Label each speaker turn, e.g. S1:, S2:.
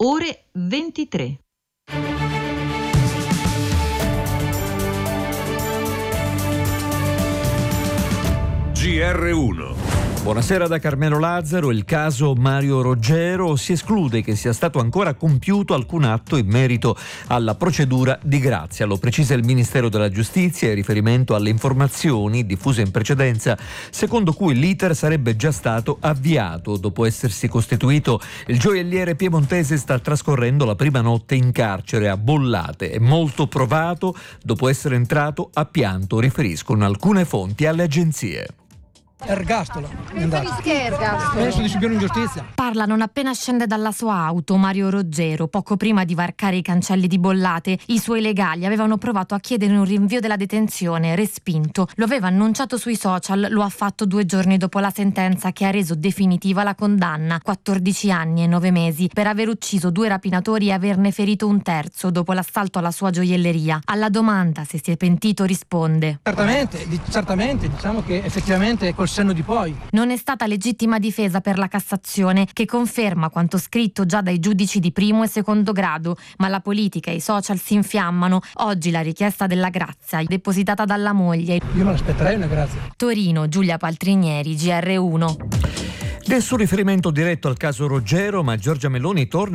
S1: ore 23.
S2: GR1.
S3: Buonasera da Carmelo Lazzaro. Il caso Mario Roggero: si esclude che sia stato ancora compiuto alcun atto in merito alla procedura di grazia. Lo precisa il Ministero della Giustizia in riferimento alle informazioni diffuse in precedenza, secondo cui l'iter sarebbe già stato avviato. Dopo essersi costituito, il gioielliere piemontese sta trascorrendo la prima notte in carcere a Bollate. È molto provato, dopo essere entrato ha pianto, riferiscono alcune fonti alle agenzie.
S4: Ergastolo.
S5: Penso
S4: di subire un'ingiustizia.
S5: Parla non appena scende dalla sua auto Mario Roggero. Poco prima di varcare i cancelli di Bollate, i suoi legali avevano provato a chiedere un rinvio della detenzione, respinto. Lo aveva annunciato sui social, lo ha fatto 2 giorni dopo la sentenza che ha reso definitiva la condanna, 14 anni e 9 mesi, per aver ucciso 2 rapinatori e averne ferito un terzo dopo l'assalto alla sua gioielleria. Alla domanda se si è pentito risponde:
S4: Certamente, diciamo che effettivamente col senno di poi.
S5: Non è stata legittima difesa per la Cassazione, che conferma quanto scritto già dai giudici di primo e secondo grado, ma la politica e i social si infiammano. Oggi la richiesta della grazia, depositata dalla moglie.
S4: Io me l'aspetterei una grazia.
S5: Torino, Giulia Paltrinieri, GR1.
S3: Nessun riferimento diretto al caso Roggero, ma Giorgia Meloni torna